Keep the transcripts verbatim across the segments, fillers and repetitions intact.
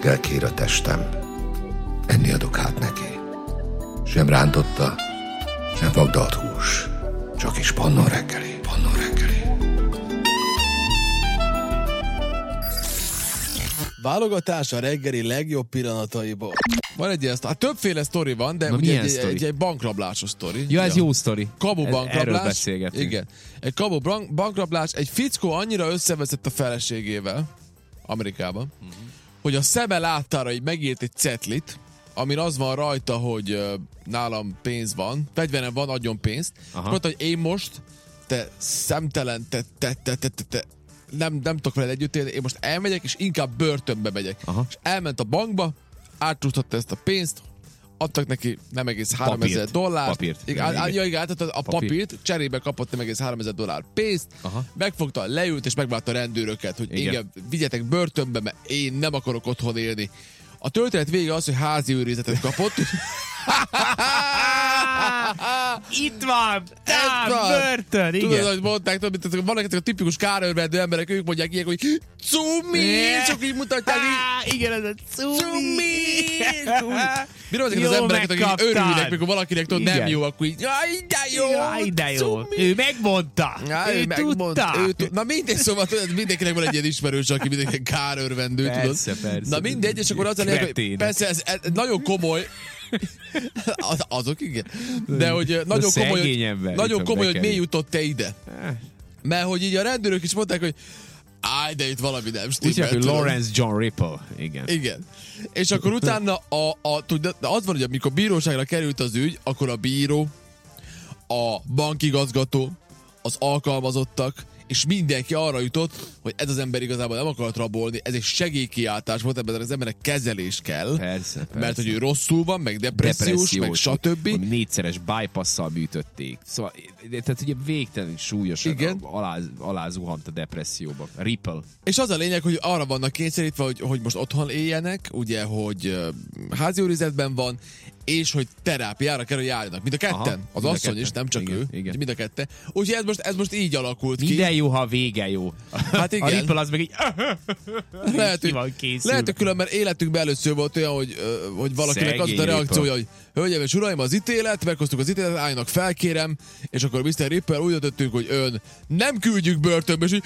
reggel kér a testem. Enni adok hát neki. Sem rántotta, sem vagdalt hús. Csak is Pannon reggeli, Pannon reggeli. Válogatás a reggeli legjobb pillanataiból. Van egy ilyen, hát többféle sztori van, de Na, ugye egy, sztori? egy, egy bankrablásos sztori. Ja, ez jó sztori. Kamu Ez- bankrablás. Erről beszélgetünk. Igen. Egy kamu bank- bankrablás, egy fickó annyira összeveszett a feleségével, Amerikában, uh-huh. hogy a szeme láttára így megírt egy cetlit, amin az van rajta, hogy uh, nálam pénz van, fegyverem van, adjon pénzt. Aha. Mondta, hogy én most, te szemtelen, te, te, te, te, te, te nem, nem tudok veled együtt élni, én most elmegyek, és inkább börtönbe megyek. Aha. És elment a bankba, átcsúsztatta ezt a pénzt, adtak neki nem egész háromezer dollárt. Papírt. Igen, Ja, á, igen. ja, igen, átadta a Papír. papírt, cserébe kapott nem egész háromezer dollár pénzt, Aha. megfogta, leült és megvárta a rendőröket, hogy Igen. igen, vigyetek börtönbe, mert én nem akarok otthon élni. A történet vége az, hogy házi őrizetet kapott. Itt van! Ez van. Börtön, igen. Tudod, hogy mondták, tudod, mint vannak ezek a tipikus kárőrvendő emberek, ők mondják ilyen, hogy cumi, csak így mutatják, így, Igen, ez a cumi. cumi. Bírom ezeket az Jó embereket, akik megkaptad. örülnek, mikor valakinek tudod, nem Igen. jó, akkor így, jaj, de jó, Jaj, de jó. cumi. Ő megmondta. Ja, ő tudta. Ő tud, na mindegy, szóval tudod, mindenkinek van egy ilyen ismerős, aki mindenki kárőrvendő, tudod. Persze, persze. Na mindegy, és akkor az a lényeg, hogy Kretének. persze ez, ez nagyon komoly, az, azok igen, de hogy nagyon komoly, szegény hogy, ember, nagyon itt komoly, hogy bekerül. mi jutott te ide. Mert hogy így a rendőrök is mondták, hogy áj, de itt valami nem Úgy stimmel. hívják, hogy tudod. Lawrence John Ripple. Igen. Igen. És akkor utána a, a, tudod, de az van, hogy amikor bíróságra került az ügy, akkor a bíró, a bankigazgató, az alkalmazottak, és mindenki arra jutott, hogy ez az ember igazából nem akart rabolni, ez egy segélykiáltás volt, ebben az embernek kezelés kell. Persze, persze. Mert hogy ő rosszul van, meg depressziós, meg stb. Ami négyszeres bypasszal műtötték. Szóval, tehát ugye végtelen súlyosan Igen. alá, alá zuhant a depresszióba. Ripple. És az a lényeg, hogy arra vannak kényszerítve, hogy, hogy most otthon éljenek, ugye, hogy uh, házi őrizetben van, és hogy terápiára kell, hogy járjanak. Mind a ketten. Aha, az mind a asszony ketten. is, nem csak Igen, ő. igen. Úgyhogy mind a ketten. Úgyhogy ez most, ez most így alakult ki. Minden jó, ha a vége jó. Hát igen. A Ripple az meg így... Lehet, ki van hogy, készülve. lehet, hogy különben életünkben először volt olyan, hogy, ö, hogy valakinek az Szegény a reakciója, Ripple. hogy hölgyeim és uraim, az ítélet, meghoztuk az ítéletet, álljanak fel, kérem, és akkor miszter Ripple úgy döntöttünk, hogy ön nem küldjük börtönbe, és így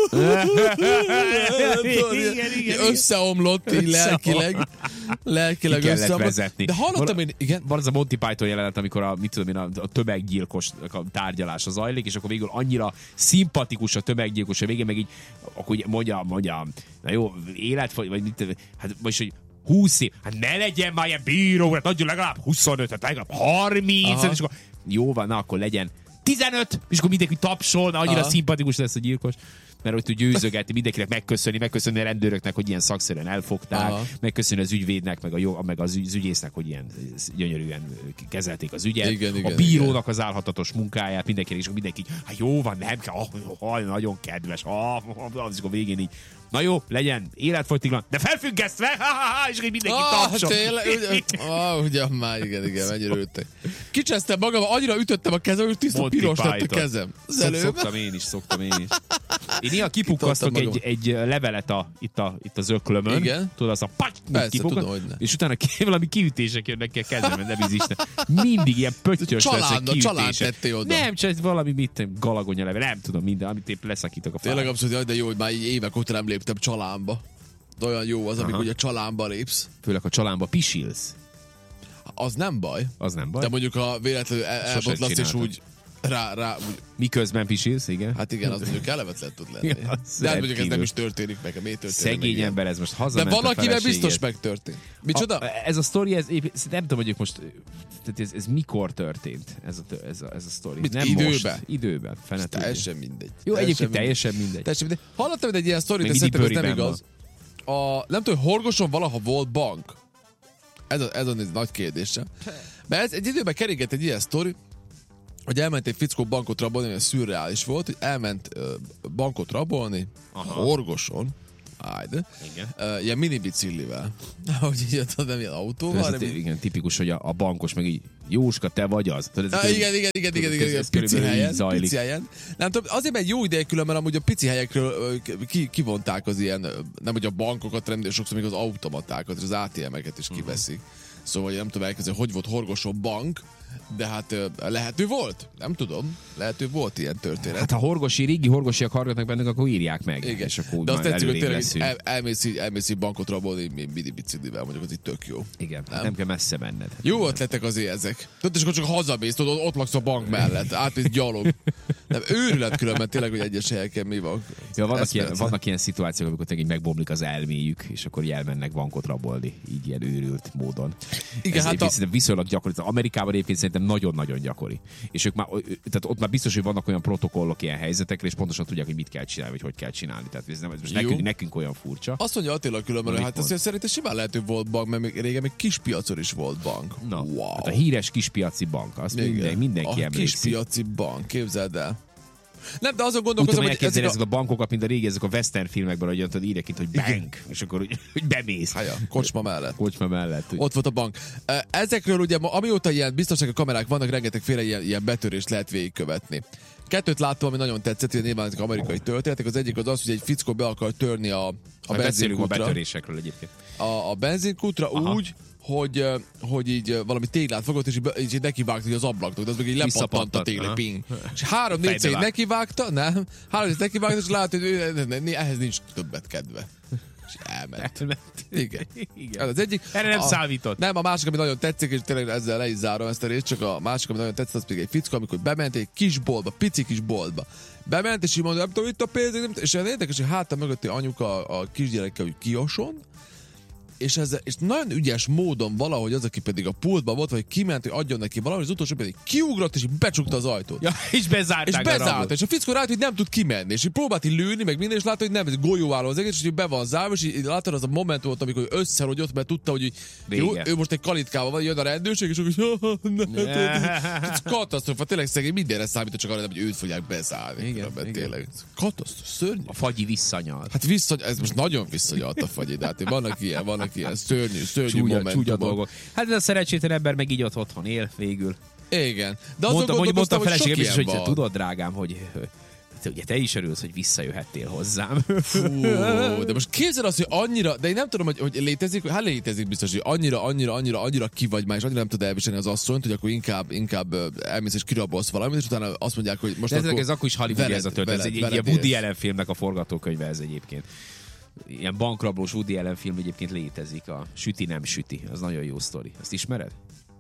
Igen, igen, igen. összeomlott, így lelkileg, lelkileg Ki kellett összeomlott. vezetni. De hallottam Van- én, igen, Van az a Monty Python jelenet, amikor a, mit tudom én, a, a tömeggyilkos a tárgyalása zajlik, és akkor végül annyira szimpatikus a tömeggyilkos, a végén meg így, akkor így mondja, mondja, na jó, élet, vagy mit, hát most, hogy húsz év, hát ne legyen már ilyen bíró, hát adjon legalább huszonöt, hát legalább harminc, Aha. és akkor jó van, na akkor legyen tizenöt, és akkor mindenki tapsol, na, annyira Aha. szimpatikus lesz a gyilkos, mert hogy tud győzögetni, mindenkinek megköszönni, megköszönni a rendőröknek, hogy ilyen szakszerűen elfogták, Aha. megköszönni az ügyvédnek, meg, a jó, meg az, ügy, az ügyésznek, hogy ilyen gyönyörűen kezelték az ügyet. Igen, a igen, bírónak az álhatatos munkáját, mindenkinek, és mindenki, hát jó van, nem kell, oh, oh, nagyon kedves, oh, oh, az a végén így, na jó, legyen életfogytiglan, de felfüggesztve, ha, ha, ha, és így mindenki Ah, tapsol. tényleg, ugye, ah, ugye, már igen, igen, mennyire örültek. Kicsesztem magam, annyira ütöttem a kezem, hogy tiszta Monty piros lett a Python. kezem. Az Szok, előbb. szoktam én is, szoktam én is. Én néha kipukkasztok Kitoltam egy, egy levelet a, itt, a, itt az öklömön. Igen. Tudod, az a paty, Persze, kipukkad, tudom, hogyne. és utána ki, valami kiütések jönnek ki a kezemben, nem is Isten. Mindig ilyen pöttyös Család- leszek a család kiütések. tettél oda. Nem, csak valami mit, galagonya level, nem tudom, minden, amit épp leszakítok a Tényleg fára. abszolút, jaj, de jó, hogy már így évek óta nem léptem csalámba. De olyan jó az, amikor Aha. ugye csalámba lépsz. Főleg a csalámba pisilsz. Az nem baj. Az nem baj. De mondjuk, ha véletlenül el- Sose elbotlasz, és csináltam. úgy rá, rá, úgy, Miközben pisilsz, igen. hát igen, az mondjuk kellemetlen tud lenni. Ja, az De hát mondjuk ez rendkívül. nem is történik meg, miért történik meg Szegény ilyen? ember, ez most De hazament van, a akivel feleségét. biztos megtörtént. Micsoda? A, ez a sztori, ez, épp- nem tudom, hogy most, tehát ez, ez mikor történt, ez a, tö- ez a, ez a sztori. Mit, Nem időben? most. Időben? Fene tudja. Teljesen mindegy. Jó, egyébként mindegy. teljesen mindegy. Teljesen mindegy. Hallottam egy ilyen sztorit, Még de mindig szerintem ez nem bőriben igaz. A, nem tudom, hogy Horgoson valaha volt bank. Ez a, ez a nagy kérdése. Mert ez, egy időben kerigett egy ilyen sztori, hogy elment egy fickó bankot rabolni, ez szürreális volt, hogy elment uh, bankot rabolni, Aha. Horgoson, ájde, Igen. uh, ilyen mini biciklivel. Hogy így tudod, nem ilyen autóval, Ez a, hanem t- így- igen, tipikus, hogy a, a bankos meg így Jóska, te vagy az. Tudod, Ah, igen, igen, igen, igen, igen, igen, pici helyen, pici helyen. Nem tudom, azért mert jó ideje különben amúgy a pici helyekről ö, ki, kivonták az ilyen, nem hogy a bankokat, hanem de sokszor még az automatákat, és az á té em-eket is kiveszik. Szóval nem tudom elkezdeni, hogy volt Horgoson bank, de hát ö, lehető volt? Nem tudom. Lehető volt ilyen történet. Hát ha horgosi, régi horgosiak hallgatnak bennünk, akkor írják meg. Igen. És akkor de azt tetszik, hogy tényleg leszünk. el, elmész, így, elmész így bankot rabolni, midi biciklivel, mondjuk az itt tök jó. Igen, Nem? nem kell messze menned. Jó ötletek azért ezek. Tudod, és akkor csak hazamész, tudod, ott laksz a bank mellett, átmész gyalog. Nem, őrület különben tényleg, hogy egyes helyeken mi van. Ja, vannak, Ezt ilyen, persze. vannak ilyen szituációk, amikor tényleg megbomlik az elméjük, és akkor így elmennek bankot rabolni, így ilyen őrült módon. Igen, Ez hát egyébként a- szerintem viszonylag gyakori. Amerikában egyébként szerintem nagyon-nagyon gyakori. És ők már, tehát ott már biztos, hogy vannak olyan protokollok ilyen helyzetekre, és pontosan tudják, hogy mit kell csinálni, vagy hogy kell csinálni. Tehát ez nem, ez most Jó. nekünk, nekünk olyan furcsa. Azt mondja Attila különben, hogy Mit hát azért szerintem simán lehető volt bank, mert még régen még kispiacon is volt bank. Na, wow. hát a híres kispiaci bank, azt Igen. minden, mindenki A emlékszik. kispiaci bank, képzeld el. Nem, de azon Úgy gondolkozom, tudom hogy elképzelni ezek ezek a... a bankokat, mint a régi, ezek a western filmekben, hogy tudod, írják itt, hogy bank, és akkor úgy, hogy bemész. Hája, kocsma mellett. Kocsma mellett. Úgy. Ott volt a bank. Ezekről ugye, ma- amióta ilyen biztonsági kamerák vannak, rengetegféle ilyen, ilyen betörést lehet végigkövetni. Kettőt láttam, ami nagyon tetszett, hogy nyilván ezek amerikai történetek. Az egyik az az, hogy egy fickó be akar törni a, a Majd beszélünk a benzinkútra. betörésekről egyébként. A, a benzinkútra Aha. úgy, hogy, ö, hogy így ö, valami téglát fogott, és így, be- és így nekivágta így az ablaknak, de az meg így lepattant a Visszapattant, tégla, aha. ping. És három-négyszer így Fejbe vág. nekivágta, nem? Három-négyszer nekivágta, és látod, hogy ő, ne- ne- ne- ehhez nincs többet kedve. És elment. Igen. Igen. Ez az egyik. Erre nem a, számított. Nem, a másik, ami nagyon tetszik, és tényleg ezzel le is zárom ezt a részt, csak a másik, ami nagyon tetszik, az pedig egy fickó, amikor bement egy kis boltba, pici kis boltba. Bement, és így mondta, nem tudom, itt a pénz, nem tudom, és olyan érdekes, hogy hátam mögötti anyuka a kisgyerekkel, hogy kioson, és, ez, és nagyon ügyes módon valahogy az, aki pedig a pultban volt, vagy kiment, hogy adjon neki valami, az utolsó pedig kiugrott, és így becsukta az ajtót. Ja, és bezárták És a bezárta, rabot. és a fickó rájött, hogy nem tud kimenni, és így próbált így lőni, meg minden, és látta, hogy nem, ez golyóálló az egész, és így be van zárva, és így láttad az a momentumot, amikor ő összerogyott, mert tudta, hogy így, jó, Vége. ő most egy kalitkával van, jön a rendőrség, és akkor ne, ez katasztrófa, tényleg szegény mindenre számít, csak arra nem, hogy őt fogják bezárni. Igen, Különben igen. Tényleg. Katasztrófa, szörnyű. A fagyi visszanyalt. Hát vissza, ez most nagyon visszanyalt a fagyi, de hát vannak ilyen, vannak ilyen szörnyű, szörnyű Csúnya, csúnya momentumok. dolgok. Hát ez a szerencsétlen ember meg így ott otthon él végül. Igen. De azon Mondta, mondja, mondta a gondolkoztam, hogy sok feleségem is, ilyen hogy van. te tudod, drágám, hogy te, ugye te is örülsz, hogy visszajöhettél hozzám. Fú, de most képzeld azt, hogy annyira, de én nem tudom, hogy, hogy létezik, hát létezik biztos, hogy annyira, annyira, annyira, annyira ki vagy már, és annyira nem tud elviselni az asszonyt, hogy akkor inkább, inkább ö, elmész és kirabolsz valamit, és utána azt mondják, hogy most De ez, akkor... ez akkor is Hollywoodi ez a történet. Ez egy, egy ilyen Woody Allen filmnek a forgatókönyve ez egyébként. Ilyen bankrablós Woody Allen film egyébként létezik. A Süti nem süti. Az nagyon jó sztori. Ezt ismered?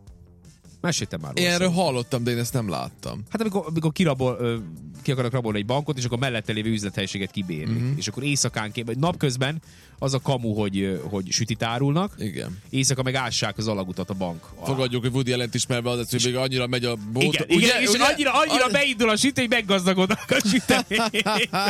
Meséltem már róla. Ilyenről hallottam, de én ezt nem láttam. Hát amikor, amikor kirabol, ö, ki akarnak rabolni egy bankot, és akkor mellette lévő üzlethelyiséget kibérlik. Mhm. Uh-huh. És akkor éjszakánként, vagy napközben az a kamu, hogy, ö, hogy sütit árulnak, Igen. éjszaka meg ássák az alagutat a bank alá. Fogadjuk, hogy Woody Allen-t ismerve az, hogy még annyira megy a bót. Igen, igen, és annyira, annyira beindul a sütő, hogy meggazdagodnak a sütemény.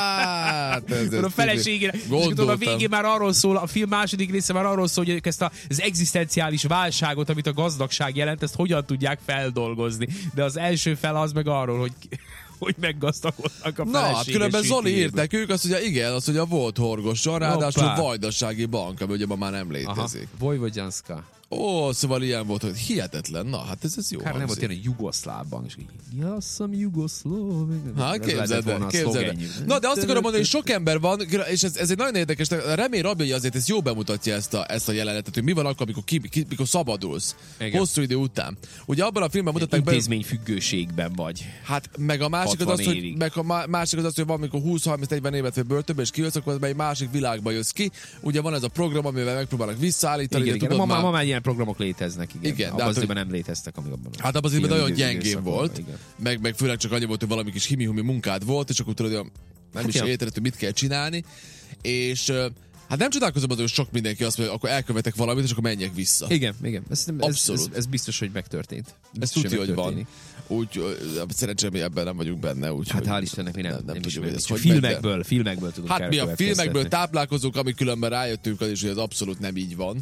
Hát, ez, ez a feleségére. És akkor tudod, a végén már arról szól, a film második része már arról szól, hogy ők ezt a, az egzisztenciális válságot, amit a gazdagság jelent, ezt hogyan tudják feldolgozni. De az első fel az meg arról, hogy hogy meggazdagodnak a Na, hát feleséges különben Zoli sütőjéből. írt nekünk, azt mondja, igen, azt mondja, volt Horgoson, ráadásul Hoppá. vajdasági bank, ami ugye ma már nem Aha, létezik. Vojvodjanska. Ó, szóval ilyen volt, hogy hihetetlen. Na, hát ez, ez jó Kár nem volt hangzik. ilyen jugoszláv bank, és így, ja, some jugoszláv. Hát Ez képzeld lehetett el, volna a képzeld el. szlogenjük. Na, de azt akarom mondani, hogy sok ember van, és ez, ez egy nagyon érdekes, a Remény Rabjai azért ezt jó bemutatja ezt a, ezt a jelenetet, hogy mi van akkor, amikor, ki, ki, amikor szabadulsz. Igen. Hosszú idő után. Ugye abban a filmben mutatták be, Intézmény függőségben vagy. hát meg a másik az, az hogy, évig. meg a má- másik az, az, hogy van, amikor húsz-harminc-negyven évet vagy börtönbe, és kijössz, akkor egy másik világba jössz ki. Ugye van ez a program, amivel megpróbálnak visszaállítani. Igen, de igen. tudod Ma, már, ma már ilyen programok léteznek, igen. Igen, de abban hát, az időben nem léteztek, amíg abban. Hát abban az időben ilyen nagyon idő- gyengén időszakban, volt, igen. meg, meg főleg csak annyi volt, hogy valami kis himi-humi munkád volt, és akkor tudod, hogy nem Hát is ja. érted, hogy mit kell csinálni. És ö, hát nem csodálkozom azon, hogy sok mindenki azt mondja, akkor elkövetek valamit, és akkor menjek vissza. Igen, igen. Ez, ez, Abszolút. ez, ez biztos, hogy megtörtént. Ez Biztos, tudja, hogy van. megtörténik. Úgy, ö, szerencsére mi ebben nem vagyunk benne. Úgy, Hát hogy hál' Istennek mi nem, nem, nem, nem nem tudjuk, hogy ez ismerjük. hogy megy, de- Filmekből, filmekből tudunk Hát mi a elkövetkeztetni. filmekből táplálkozunk, ami különben rájöttünk, az is, hogy ez abszolút nem így van.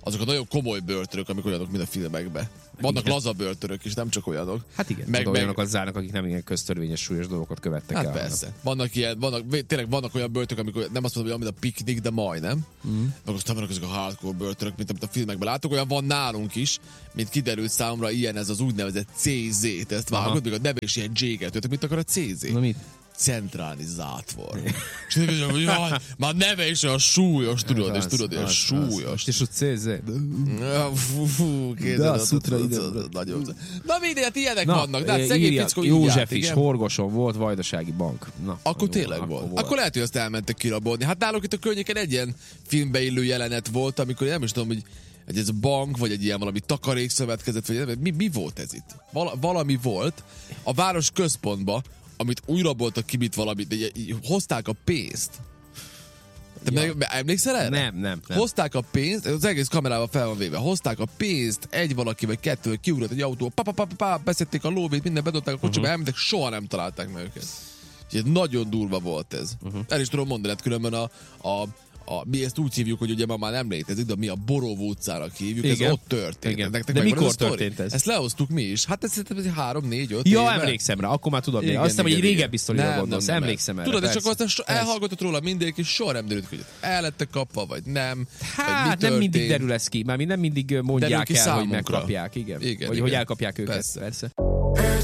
azok a nagyon komoly börtönök, amik olyanok, mint a filmekben. Vannak igen. laza börtönök, és nem csak olyanok. Hát igen, meg, meg, meg olyanok az zárnak, akik nem ilyen köztörvényes súlyos dolgokat követtek hát el. persze. Vannak ilyen, vannak, tényleg vannak olyan börtönök, amikor nem azt mondom, hogy mint a piknik, de majdnem. Mm. Meg aztán vannak ezek a hardcore börtönök, mint amit a filmekben látok, olyan van nálunk is, mint kiderült számomra, ilyen ez az úgynevezett cé zé. Te ezt vágod, még a neve is ilyen J-get. Mit akar a cé zé? Na mit? Centrálni zátvor. És én mondjam, hogy jaj, már neve is olyan súlyos, tudod, és tudod, olyan súlyos. És ott cé zé. Fú, fú, nagyon. Na mindegy, ilyenek vannak, de hát szegény fickó József is, Horgoson volt Vajdasági bank. Na, akkor tényleg volt. volt. Akkor lehet, hogy azt elmentek kirabolni. Hát náluk itt a környéken egy ilyen filmbe illő jelenet volt, amikor nem is tudom, hogy hogy ez a bank, vagy egy ilyen valami takarékszövetkezet, vagy mi, mi volt ez itt? Val- valami volt a város központba, amit újra voltak ki, mit valamit, de hozták a pénzt. Te ja. meg, emlékszel erre? Nem, nem, nem. Hozták a pénzt, az egész kamerával fel van véve, hozták a pénzt, egy valaki vagy kettő, kiugrott egy autó, pa, pa, pa, pa, beszedték a lóvét, minden bedobták a kocsiba, uh-huh. elmentek, soha nem találták meg őket. Úgyhogy nagyon durva volt ez. Uh-huh. El is tudom mondani, hát különben a, a A, mi ezt úgy hívjuk, hogy ugye ma már nem létezik, de mi a Borovó utcának hívjuk, igen. Ez ott történt. Igen. De mikor történt ez? Ezt lehoztuk mi is. Hát ez szerintem három, négy, öt Ja, éve. emlékszem rá, akkor már tudom. Igen, azt hiszem, hogy egy régebbi sztorira gondolsz. Nem, emlékszem erre. Tudod, és akkor aztán elhallgatott róla mindenki, és soha nem derült, hogy el lettek kapva, vagy nem. Hát vagy nem mindig derül ez ki, már nem mindig mondják el, hogy megkapják. Igen. igen vagy igen. hogy elkapják őket. Persze.